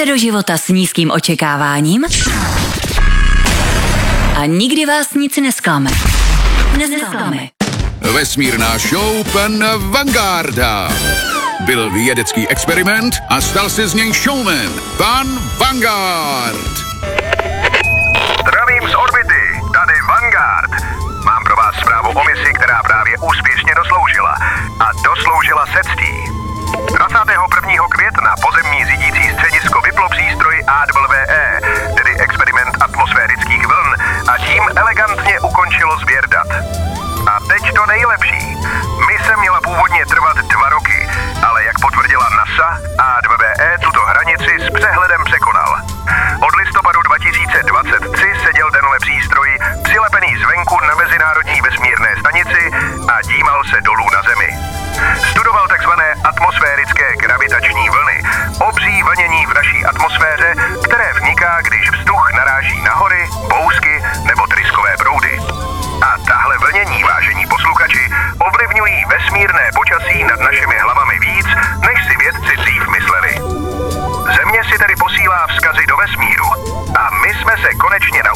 Jdete do života s nízkým očekáváním a nikdy vás nic nesklame. Vesmírná show pana Vangarda. Byl vědecký experiment a stal se z něj showman. Pan Vanguard. Zdravím z orbity, tady Vanguard. Mám pro vás zprávu o misi, která právě úspěšně dosloužila. A dosloužila se ctí. 21. května pozemní řídící středisko vyplo přístroj AWE, tedy experiment atmosférických vln, a tím elegantně ukončilo sběr dat. A teď to nejlepší. Mise měla původně trvat 2 roky, ale jak potvrdila NASA, AWE tuto hranici s přehledem překonal. Od listopadu 2023 seděl tenhle přístroj přilepený zvenku na Mezinárodní vesmírné stanici a dímal se dolů na Zemi. Studoval takzvané atmosférické gravitační vlny, obří vlnění v naší atmosféře, které vniká, když vzduch naráží na hory, bousky nebo tryskové proudy. A tahle vlnění, vážení posluchači, ovlivňují vesmírné počasí nad našimi hlavami víc, než si vědci dřív mysleli. Země si tedy posílá vzkazy do vesmíru a my jsme se konečně